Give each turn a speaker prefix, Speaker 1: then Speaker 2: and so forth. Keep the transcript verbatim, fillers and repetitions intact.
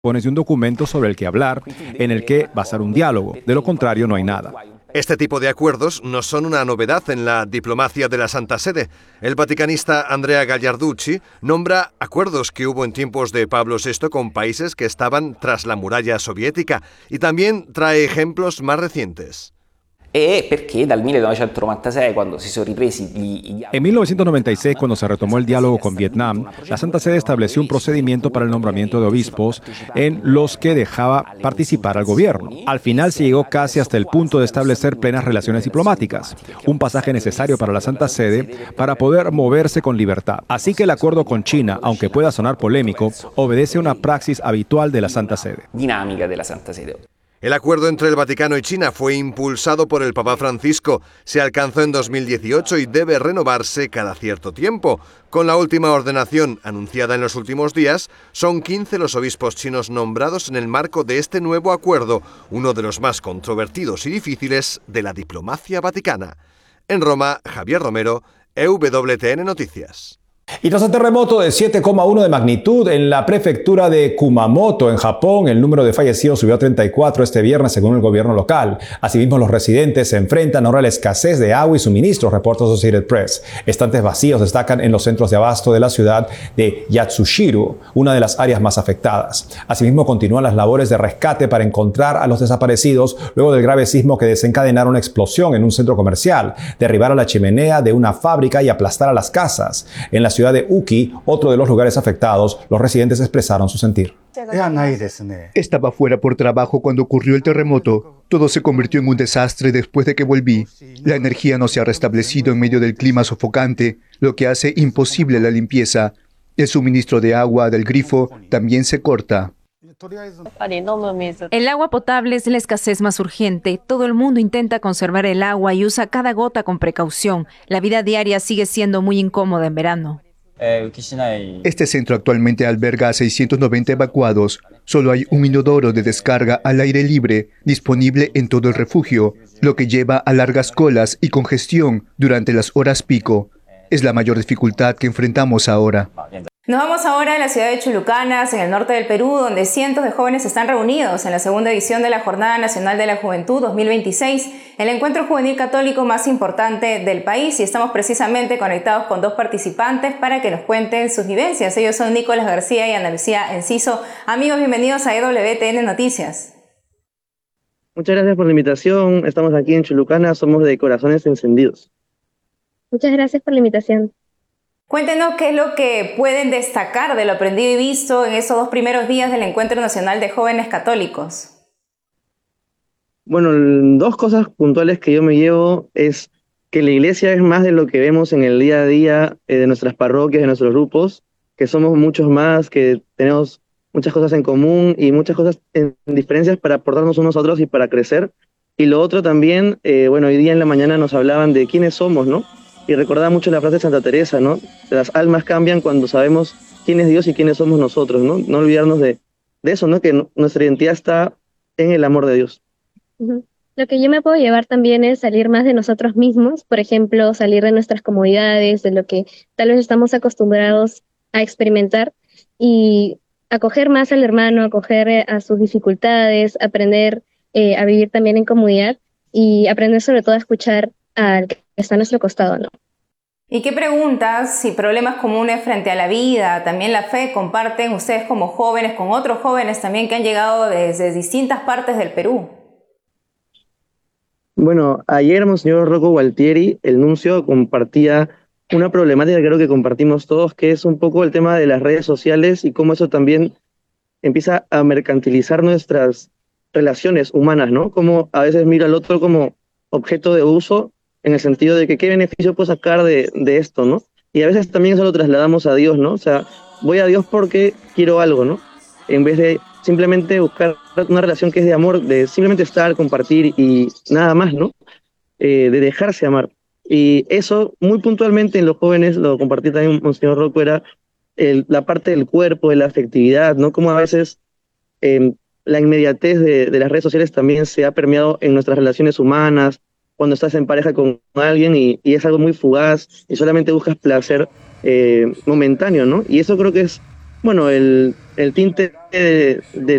Speaker 1: Pones de un documento sobre el que hablar, en el que basar un diálogo. De lo contrario, no hay nada.
Speaker 2: Este tipo de acuerdos no son una novedad en la diplomacia de la Santa Sede. El vaticanista Andrea Gagliarducci nombra acuerdos que hubo en tiempos de Pablo sexto con países que estaban tras la muralla soviética y también trae ejemplos más recientes.
Speaker 3: E perché dal millenovecentonovantasei, quando si sono ripresi gli...
Speaker 1: En mil novecientos noventa y seis, cuando se retomó el diálogo con Vietnam, la Santa Sede estableció un procedimiento para el nombramiento de obispos en los que dejaba participar al gobierno. Al final se llegó casi hasta el punto de establecer plenas relaciones diplomáticas, un pasaje necesario para la Santa Sede para poder moverse con libertad. Así que el acuerdo con China, aunque pueda sonar polémico, obedece a una praxis habitual de la Santa Sede.
Speaker 3: Dinámica de la Santa Sede.
Speaker 2: El acuerdo entre el Vaticano y China fue impulsado por el Papa Francisco, se alcanzó en dos mil dieciocho y debe renovarse cada cierto tiempo. Con la última ordenación anunciada en los últimos días, son quince los obispos chinos nombrados en el marco de este nuevo acuerdo, uno de los más controvertidos y difíciles de la diplomacia vaticana. En Roma, Javier Romero, E W T N Noticias.
Speaker 4: Y tras el terremoto de siete coma uno de magnitud en la prefectura de Kumamoto, en Japón, el número de fallecidos subió a treinta y cuatro este viernes según el gobierno local. Asimismo, los residentes se enfrentan ahora a la escasez de agua y suministros, reporta Associated Press. Estantes vacíos destacan en los centros de abasto de la ciudad de Yatsushiro, una de las áreas más afectadas. Asimismo, continúan las labores de rescate para encontrar a los desaparecidos luego del grave sismo que desencadenaron una explosión en un centro comercial, derribar a la chimenea de una fábrica y aplastar a las casas. En la ciudad de Uki, otro de los lugares afectados, los residentes expresaron su sentir.
Speaker 5: Estaba fuera por trabajo cuando ocurrió el terremoto. Todo se convirtió en un desastre después de que volví. La energía no se ha restablecido en medio del clima sofocante, lo que hace imposible la limpieza. El suministro de agua del grifo también se corta.
Speaker 6: El agua potable es la escasez más urgente. Todo el mundo intenta conservar el agua y usa cada gota con precaución. La vida diaria sigue siendo muy incómoda en verano.
Speaker 5: Este centro actualmente alberga a seiscientos noventa evacuados. Solo hay un inodoro de descarga al aire libre disponible en todo el refugio, lo que lleva a largas colas y congestión durante las horas pico. Es la mayor dificultad que enfrentamos ahora.
Speaker 7: Nos vamos ahora a la ciudad de Chulucanas, en el norte del Perú, donde cientos de jóvenes están reunidos en la segunda edición de la Jornada Nacional de la Juventud dos mil veintiséis, el encuentro juvenil católico más importante del país, y estamos precisamente conectados con dos participantes para que nos cuenten sus vivencias. Ellos son Nicolás García y Ana Lucía Enciso. Amigos, bienvenidos a E W T N Noticias.
Speaker 8: Muchas gracias por la invitación. Estamos aquí en Chulucanas, somos de Corazones Encendidos.
Speaker 9: Muchas gracias por la invitación.
Speaker 7: Cuéntenos qué es lo que pueden destacar de lo aprendido y visto en esos dos primeros días del Encuentro Nacional de Jóvenes Católicos.
Speaker 8: Bueno, dos cosas puntuales que yo me llevo es que la iglesia es más de lo que vemos en el día a día eh, de nuestras parroquias, de nuestros grupos, que somos muchos más, que tenemos muchas cosas en común y muchas cosas en diferencias para aportarnos unos a otros y para crecer. Y lo otro también, eh, bueno, hoy día en la mañana nos hablaban de quiénes somos, ¿no? Y recordaba mucho la frase de Santa Teresa, ¿no? Las almas cambian cuando sabemos quién es Dios y quiénes somos nosotros, ¿no? No olvidarnos de, de eso, ¿no? Que no, nuestra identidad está en el amor de Dios.
Speaker 9: Uh-huh. Lo que yo me puedo llevar también es salir más de nosotros mismos, por ejemplo, salir de nuestras comodidades, de lo que tal vez estamos acostumbrados a experimentar, y acoger más al hermano, acoger eh, a sus dificultades, aprender eh, a vivir también en comunidad y aprender sobre todo a escuchar al que está a nuestro costado, ¿no?
Speaker 7: ¿Y qué preguntas y problemas comunes frente a la vida, también la fe, comparten ustedes como jóvenes con otros jóvenes también que han llegado desde distintas partes del Perú?
Speaker 8: Bueno, ayer Monseñor Rocco Gualtieri, el nuncio, compartía una problemática que creo que compartimos todos, que es un poco el tema de las redes sociales y cómo eso también empieza a mercantilizar nuestras relaciones humanas, ¿no? Como a veces mira al otro como objeto de uso, en el sentido de que qué beneficio puedo sacar de, de esto, ¿no? Y a veces también eso lo trasladamos a Dios, ¿no? O sea, voy a Dios porque quiero algo, ¿no? En vez de simplemente buscar una relación que es de amor, de simplemente estar, compartir y nada más, ¿no? Eh, de dejarse amar. Y eso, muy puntualmente en los jóvenes, lo compartí también Monseñor Rocco, era el, la parte del cuerpo, de la afectividad, ¿no? Como a veces eh, la inmediatez de, de las redes sociales también se ha permeado en nuestras relaciones humanas, cuando estás en pareja con alguien y, y es algo muy fugaz y solamente buscas placer eh, momentáneo, ¿no? Y eso creo que es, bueno, el, el tinte de, de